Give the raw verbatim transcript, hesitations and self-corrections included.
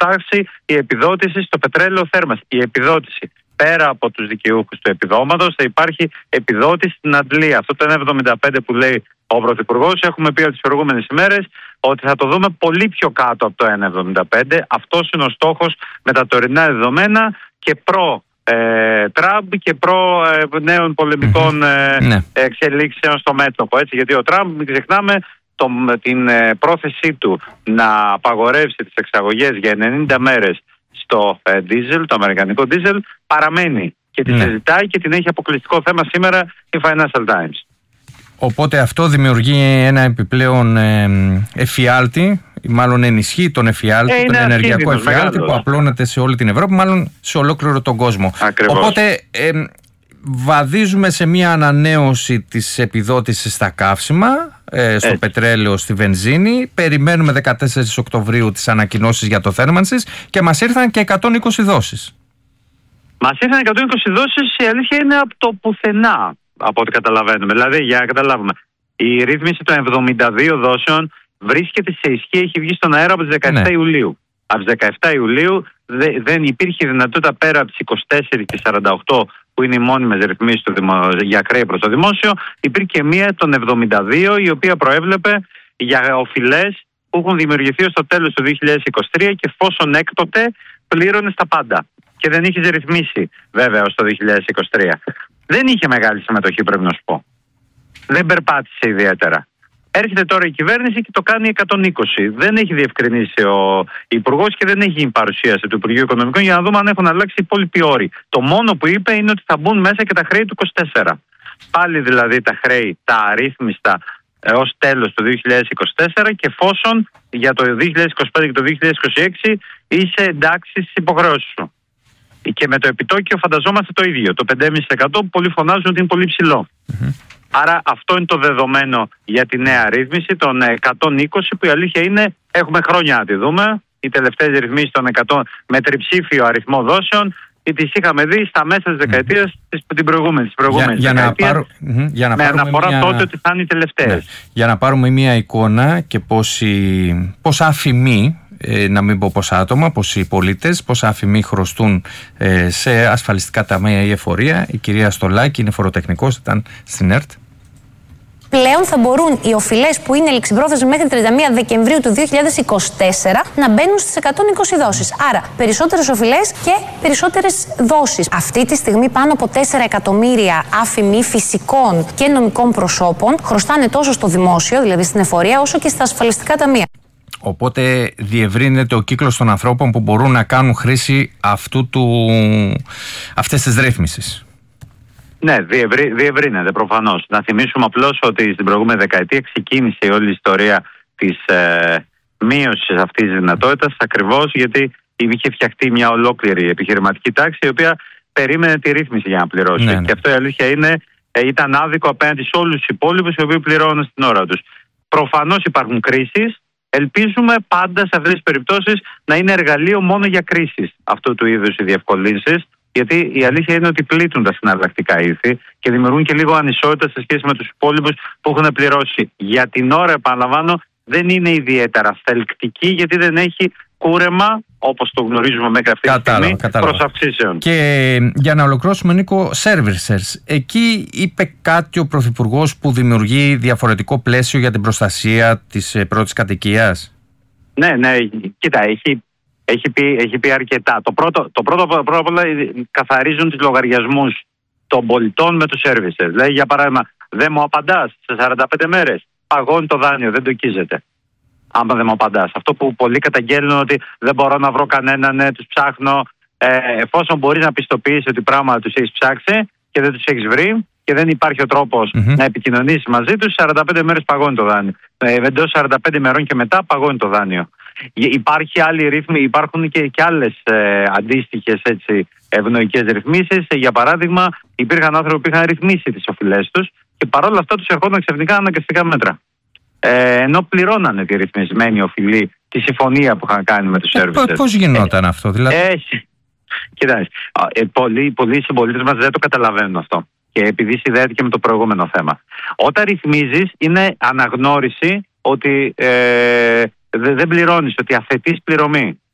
φτάσει η επιδότηση στο πετρέλαιο θέρμανσης. Η επιδότηση, πέρα από τους δικαιούχους του επιδόματος, θα υπάρχει επιδότηση στην αντλία. Αυτό το ένα κόμμα εβδομήντα πέντε που λέει ο Πρωθυπουργός, έχουμε πει από τις προηγούμενες ημέρες ότι θα το δούμε πολύ πιο κάτω από το ένα κόμμα εβδομήντα πέντε. Αυτός είναι ο στόχος με τα τωρινά δεδομένα και προ ε, Τραμπ και προ ε, νέων πολεμικών ε, ναι. εξελίξεων στο μέτωπο. Έτσι, γιατί ο Τραμπ, μην ξεχνάμε, το, την ε, πρόθεσή του να απαγορεύσει τις εξαγωγές για ενενήντα μέρες στο ε, diesel, το αμερικανικό diesel, παραμένει και τη ναι. συζητάει και την έχει αποκλειστικό θέμα σήμερα η Financial Times. Οπότε αυτό δημιουργεί ένα επιπλέον ε, εφιάλτη, μάλλον ενισχύει τον εφιάλτη, ε, τον ενεργειακό εφιάλτη που απλώνεται σε όλη την Ευρώπη, μάλλον σε ολόκληρο τον κόσμο. Ακριβώς. Οπότε ε, βαδίζουμε σε μια ανανέωση της επιδότησης στα καύσιμα, ε, στο Έτσι. πετρέλαιο, στη βενζίνη. Περιμένουμε δεκατέσσερις Οκτωβρίου τις ανακοινώσεις για το θέρμανσης και μας ήρθαν και εκατόν είκοσι δόσεις. Μας ήρθαν εκατόν είκοσι δόσεις, η αλήθεια είναι από το πουθενά, από ό,τι καταλαβαίνουμε. Δηλαδή, για να καταλάβουμε, η ρύθμιση των εβδομήντα δύο δόσεων βρίσκεται σε ισχύ, έχει βγει στον αέρα από τις δεκαεπτά ναι. Ιουλίου. Από τις δεκαεπτά Ιουλίου δε, δεν υπήρχε δυνατότητα πέρα από τις είκοσι τέσσερις και σαράντα οκτώ που είναι οι μόνιμες ρυθμίσεις δημο... για χρέη προς το δημόσιο. Υπήρχε μία των εβδομήντα δύο η οποία προέβλεπε για οφειλές που έχουν δημιουργηθεί ως το τέλος του δύο χιλιάδες είκοσι τρία και εφόσον έκτοτε πλήρωνε στα πάντα. Και δεν είχε ρυθμίσει βέβαια ως το δύο χιλιάδες είκοσι τρία. Δεν είχε μεγάλη συμμετοχή, πρέπει να σου πω. Δεν περπάτησε ιδιαίτερα. Έρχεται τώρα η κυβέρνηση και το κάνει εκατόν είκοσι. Δεν έχει διευκρινίσει ο Υπουργός και δεν έχει γίνει παρουσίαση του Υπουργείου Οικονομικών για να δούμε αν έχουν αλλάξει οι υπόλοιποι όροι. Το μόνο που είπε είναι ότι θα μπουν μέσα και τα χρέη του είκοσι τέσσερα. Πάλι δηλαδή τα χρέη, τα αρρύθμιστα ως τέλος του δύο χιλιάδες είκοσι τέσσερα και εφόσον για το δύο χιλιάδες είκοσι πέντε και το δύο χιλιάδες είκοσι έξι είσαι εντάξει στις υποχρεώσεις σου. Και με το επιτόκιο φανταζόμαστε το ίδιο. Το πέντε κόμμα πέντε τοις εκατό που πολλοί φωνάζουν ότι είναι πολύ ψηλό. Mm-hmm. Άρα αυτό είναι το δεδομένο για τη νέα ρύθμιση των εκατόν είκοσι που η αλήθεια είναι έχουμε χρόνια να τη δούμε. Οι τελευταίες ρυθμίσεις των εκατό με τριψήφιο αριθμό δόσεων τις είχαμε δει στα μέσα της δεκαετίας mm. την προηγούμενη, της προηγούμενης για, για δεκαετίας να πάρω, για να με αναφορά μια... τότε ότι θα είναι οι τελευταίες. Ναι. Για να πάρουμε μια εικόνα και πόσοι, πόσα αφημί, ε, να μην πω πόσα άτομα, πόσοι πολίτες, πόσα αφημί χρωστούν ε, σε ασφαλιστικά ταμεία ή εφορία. Η κυρία Στολάκη είναι φοροτεχνικός, ήταν στην ΕΡΤ. Πλέον θα μπορούν οι οφειλές που είναι ληξιπρόθεσμες μέχρι τριάντα μία Δεκεμβρίου του δύο χιλιάδες είκοσι τέσσερα να μπαίνουν στις εκατόν είκοσι δόσεις. Άρα περισσότερες οφειλές και περισσότερες δόσεις. Αυτή τη στιγμή πάνω από τέσσερα εκατομμύρια άφημοι φυσικών και νομικών προσώπων χρωστάνε τόσο στο δημόσιο, δηλαδή στην εφορία, όσο και στα ασφαλιστικά ταμεία. Οπότε διευρύνεται ο κύκλος των ανθρώπων που μπορούν να κάνουν χρήση αυτού του... αυτές της ρύθμισης. Ναι, διευρύ, διευρύνεται προφανώς. Να θυμίσουμε απλώς ότι στην προηγούμενη δεκαετία ξεκίνησε η όλη η ιστορία της ε, μείωσης αυτής της δυνατότητας ακριβώς γιατί είχε φτιαχτεί μια ολόκληρη επιχειρηματική τάξη η οποία περίμενε τη ρύθμιση για να πληρώσει. Ναι, ναι. Και αυτό η αλήθεια είναι ε, ήταν άδικο απέναντι σε όλους τους υπόλοιπους οι οποίοι πληρώνουν στην ώρα τους. Προφανώς υπάρχουν κρίσεις. Ελπίζουμε πάντα σε αυτές τις περιπτώσεις να είναι εργαλείο μόνο για κρίσεις αυτού του είδους οι διευκολύνσεις. Γιατί η αλήθεια είναι ότι πλήττουν τα συναλλακτικά ήθη και δημιουργούν και λίγο ανισότητα σε σχέση με τους υπόλοιπους που έχουν πληρώσει. Για την ώρα, επαναλαμβάνω, δεν είναι ιδιαίτερα θελκτική γιατί δεν έχει κούρεμα, όπως το γνωρίζουμε μέχρι αυτή τη στιγμή, προς αυξήσεων. Και για να ολοκληρώσουμε, Νίκο, servicers. Εκεί είπε κάτι ο Πρωθυπουργός που δημιουργεί διαφορετικό πλαίσιο για την προστασία της πρώτης κατοικίας. Ναι, ναι, κοίτα, έχει... Έχει πει, έχει πει αρκετά. Το πρώτο, το πρώτο, πρώτο απ' όλα καθαρίζουν τους λογαριασμούς των πολιτών με τους services. Δηλαδή, για παράδειγμα, δεν μου απαντάς σε σαράντα πέντε μέρες. Παγώνει το δάνειο, δεν το οικίζεται. Άμα δεν μου απαντάς. Αυτό που πολλοί καταγγέλνουν ότι δεν μπορώ να βρω κανέναν, ναι, τους ψάχνω. Ε, εφόσον μπορείς να πιστοποιήσεις ότι πράγματι τους έχεις ψάξει και δεν τους έχεις βρει και δεν υπάρχει ο τρόπος mm-hmm. να επικοινωνήσεις μαζί τους, σαράντα πέντε μέρες παγώνει το δάνειο. Ε, εντός σαράντα πέντε ημερών και μετά παγώνει το δάνειο. Υπάρχει άλλη ρύθμι, υπάρχουν και, και άλλες ε, αντίστοιχες έτσι, ευνοϊκές ρυθμίσεις. Για παράδειγμα, υπήρχαν άνθρωποι που είχαν ρυθμίσει τις οφειλές τους και παρόλα αυτά τους ερχόταν ξαφνικά αναγκαστικά μέτρα. Ε, ενώ πληρώνανε τη ρυθμισμένη οφειλή, τη συμφωνία που είχαν κάνει με τους services. Πώς γινόταν ε, αυτό, δηλαδή? Ε, κοιτάξτε, ε, πολλοί, πολλοί συμπολίτες μας δεν το καταλαβαίνουν αυτό. Και επειδή συνδέεται και με το προηγούμενο θέμα. Όταν ρυθμίζεις, είναι αναγνώριση ότι. Ε, δεν πληρώνεις, ότι αθετείς πληρωμή.